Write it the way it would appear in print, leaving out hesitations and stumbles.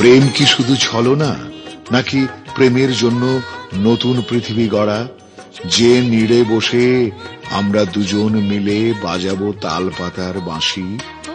প্রেম কি শুধু ছলনা, নাকি প্রেমের জন্য নতুন পৃথিবী গড়া, যে নীড়ে বসে আমরা দুজন মিলে বাজাবো তাল পাতার বাঁশি?